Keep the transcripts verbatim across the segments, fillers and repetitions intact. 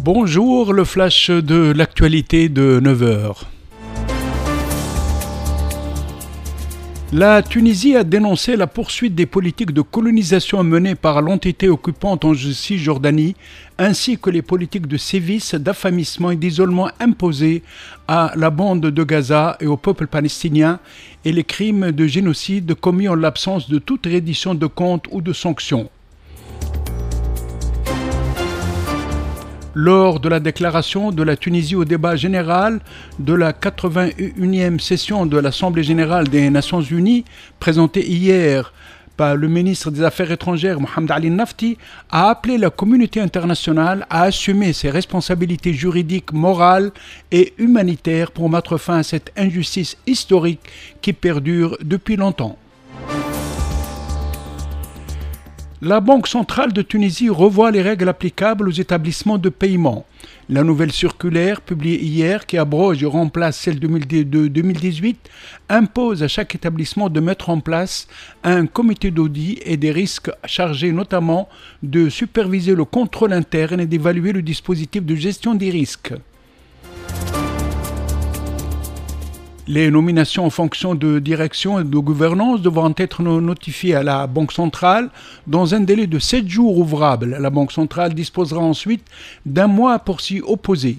Bonjour, le flash de l'actualité de neuf heures. La Tunisie a dénoncé la poursuite des politiques de colonisation menées par l'entité occupante en Cisjordanie, ainsi que les politiques de sévices, d'affamissement et d'isolement imposées à la bande de Gaza et au peuple palestinien, et les crimes de génocide commis en l'absence de toute reddition de comptes ou de sanctions. Lors de la déclaration de la Tunisie au débat général de la quatre-vingt-unième session de l'Assemblée générale des Nations unies, présentée hier par le ministre des Affaires étrangères Mohamed Ali Nafti, a appelé la communauté internationale à assumer ses responsabilités juridiques, morales et humanitaires pour mettre fin à cette injustice historique qui perdure depuis longtemps. La Banque centrale de Tunisie revoit les règles applicables aux établissements de paiement. La nouvelle circulaire, publiée hier, qui abroge et remplace celle de deux mille dix-huit, impose à chaque établissement de mettre en place un comité d'audit et des risques chargés notamment de superviser le contrôle interne et d'évaluer le dispositif de gestion des risques. Les nominations en fonction de direction et de gouvernance devront être notifiées à la Banque centrale dans un délai de sept jours ouvrables. La Banque centrale disposera ensuite d'un mois pour s'y opposer.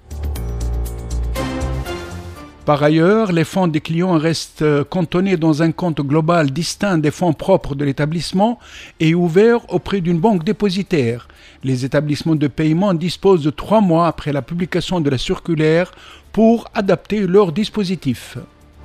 Par ailleurs, les fonds des clients restent cantonnés dans un compte global distinct des fonds propres de l'établissement et ouverts auprès d'une banque dépositaire. Les établissements de paiement disposent de trois mois après la publication de la circulaire pour adapter leur dispositif.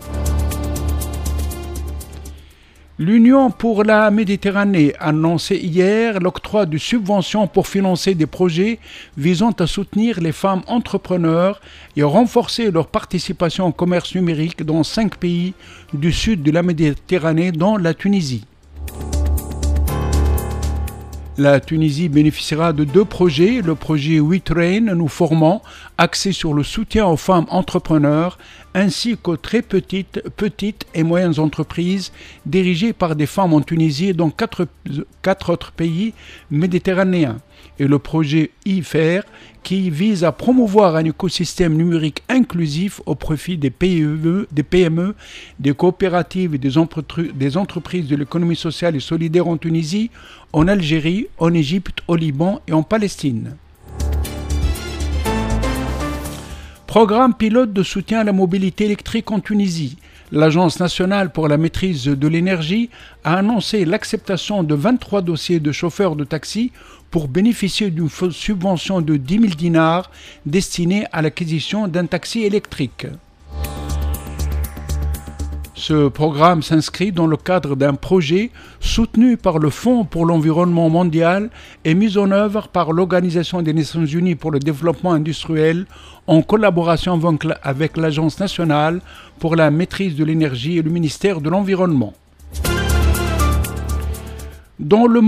L'Union pour la Méditerranée a annoncé hier l'octroi de subventions pour financer des projets visant à soutenir les femmes entrepreneurs et à renforcer leur participation au commerce numérique dans cinq pays du sud de la Méditerranée, dont la Tunisie. La Tunisie bénéficiera de deux projets, le projet WeTrain, nous formons, axé sur le soutien aux femmes entrepreneurs, ainsi qu'aux très petites, petites et moyennes entreprises dirigées par des femmes en Tunisie et dans quatre, quatre autres pays méditerranéens. Et le projet IFER, qui vise à promouvoir un écosystème numérique inclusif au profit des P M E, des, P M E, des coopératives et des, des entreprises de l'économie sociale et solidaire en Tunisie, en Algérie, en Égypte, au Liban et en Palestine. Programme pilote de soutien à la mobilité électrique en Tunisie. L'Agence nationale pour la maîtrise de l'énergie a annoncé l'acceptation de vingt-trois dossiers de chauffeurs de taxi pour bénéficier d'une subvention de dix mille dinars destinée à l'acquisition d'un taxi électrique. Ce programme s'inscrit dans le cadre d'un projet soutenu par le Fonds pour l'environnement mondial et mis en œuvre par l'Organisation des Nations Unies pour le développement industriel en collaboration avec l'Agence nationale pour la maîtrise de l'énergie et le ministère de l'Environnement. Dans le